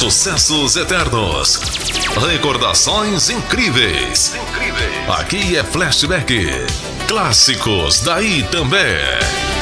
Sucessos eternos. Recordações incríveis. Aqui é Flashback. Clássicos daí também.